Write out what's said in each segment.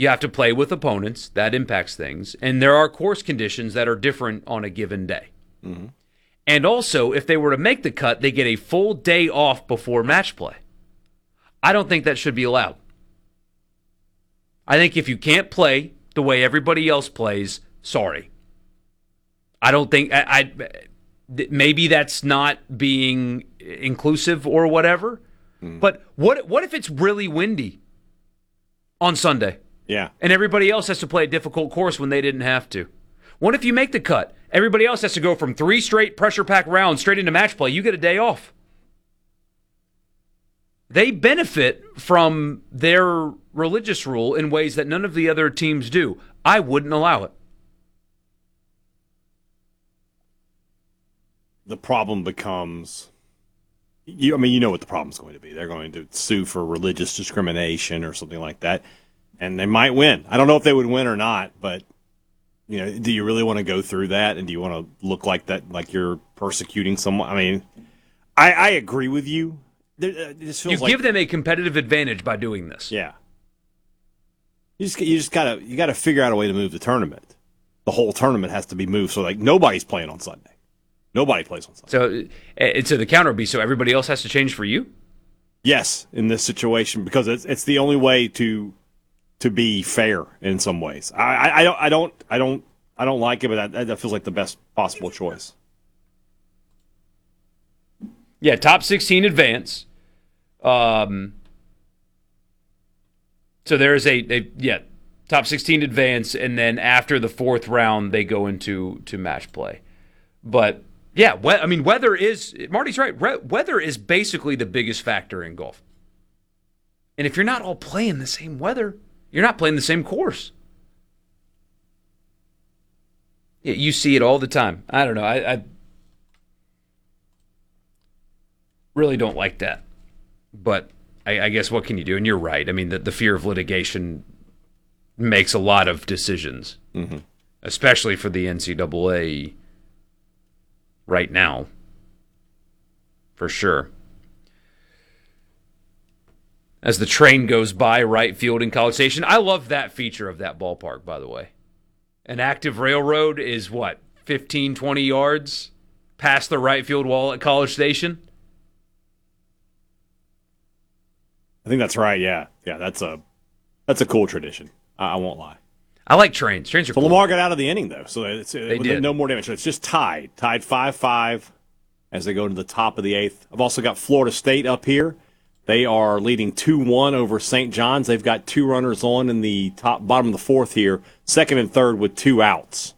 You have to play with opponents. That impacts things. And there are course conditions that are different on a given day. Mm-hmm. And also, if they were to make the cut, they get a full day off before match play. I don't think that should be allowed. I think if you can't play the way everybody else plays, sorry. I don't think maybe that's not being inclusive or whatever. But what if it's really windy on Sunday? Yeah. And everybody else has to play a difficult course when they didn't have to. What if you make the cut? Everybody else has to go from 3 straight pressure-packed rounds straight into match play. You get a day off. They benefit from their religious rule in ways that none of the other teams do. I wouldn't allow it. The problem becomes, you know what the problem's going to be. They're going to sue for religious discrimination or something like that, and they might win. I don't know if they would win or not, but do you really want to go through that, and do you want to look like that, like you're persecuting someone? I mean, I agree with you. It just feels give them a competitive advantage by doing this. Yeah. You just gotta figure out a way to move the tournament. The whole tournament has to be moved, so like nobody's playing on Sunday. Nobody plays on Sunday. So the counter would be, so everybody else has to change for you? Yes, in this situation, because it's the only way to be fair in some ways. I don't like it, but that feels like the best possible choice. Yeah, top 16 advance. So there's a top 16 advance, and then after the 4th round, they go into match play. But yeah, weather is, Marty's right. Weather is basically the biggest factor in golf. And if you're not all playing the same weather, you're not playing the same course. Yeah, you see it all the time. I don't know. I really don't like that. But I guess what can you do? And you're right. I mean, the fear of litigation makes a lot of decisions, especially for the NCAA right now, for sure. As the train goes by right field in College Station, I love that feature of that ballpark, by the way. An active railroad is, 15, 20 yards past the right field wall at College Station? I think that's right, yeah. Yeah, that's a cool tradition. I won't lie. I like trains. Trains are cool. Lamar got out of the inning, though, so they did. No more damage. So it's just tied 5-5 as they go to the top of the 8th. I've also got Florida State up here. They are leading 2-1 over St. John's. They've got 2 runners on in the bottom of the 4th here, 2nd and 3rd with 2 outs.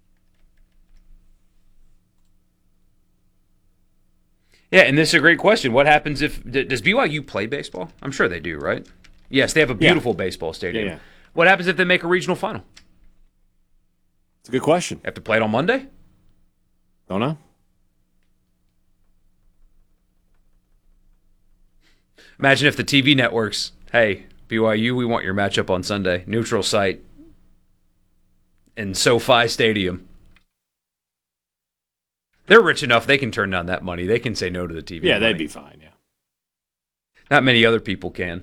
Yeah, and this is a great question. What happens if does BYU play baseball? I'm sure they do, right? Yes, they have a beautiful baseball stadium. Yeah. What happens if they make a regional final? It's a good question. Have to play it on Monday? Don't know. Imagine if the TV networks, hey, BYU, we want your matchup on Sunday. Neutral site in SoFi Stadium. They're rich enough, they can turn down that money. They can say no to the TV Yeah, money. they'd be fine, yeah. Not many other people can.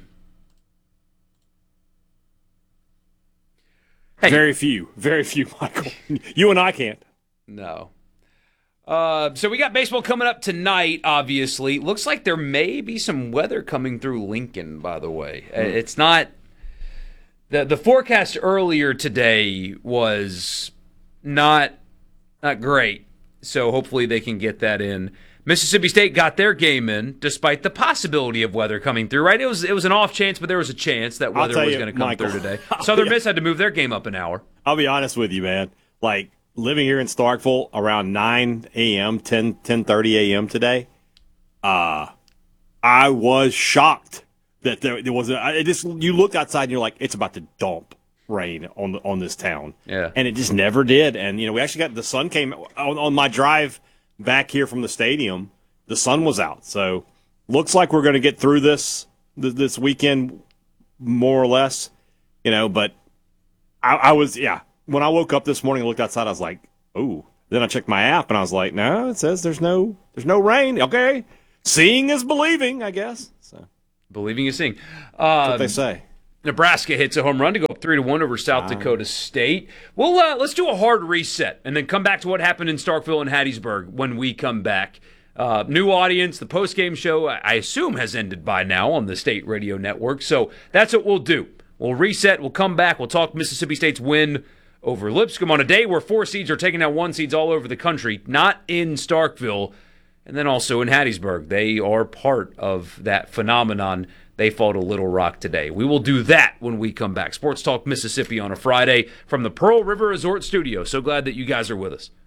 Hey. Very few, Michael. You and I can't. No. So we got baseball coming up tonight, obviously. Looks like there may be some weather coming through Lincoln, by the way. It's not... The forecast earlier today was not great, so hopefully they can get that in. Mississippi State got their game in, despite the possibility of weather coming through, right? It was an off chance, but there was a chance that weather was going to come through today. Southern Miss had to move their game up an hour. I'll be honest with you, man. Like, living here in Starkville around 9 a.m., 10:30 a.m. today, I was shocked that there was you looked outside and you're like, it's about to dump rain on this town. Yeah. And it just never did. And, we actually got the sun came on my drive back here from the stadium. The sun was out. So looks like we're going to get through this weekend more or less, but I was, when I woke up this morning and looked outside, I was like, ooh. Then I checked my app and I was like, no, it says there's no rain. Okay. Seeing is believing, I guess. So believing is seeing. that's what they say. Nebraska hits a home run to go up 3-1 over South Dakota State. Well, let's do a hard reset and then come back to what happened in Starkville and Hattiesburg when we come back. New audience, the post-game show, I assume, has ended by now on the State Radio Network. So that's what we'll do. We'll reset, we'll come back, we'll talk Mississippi State's win over Lipscomb on a day where 4 seeds are taking out 1 seeds all over the country, not in Starkville, and then also in Hattiesburg. They are part of that phenomenon. They fall to Little Rock today. We will do that when we come back. Sports Talk Mississippi on a Friday from the Pearl River Resort Studio. So glad that you guys are with us.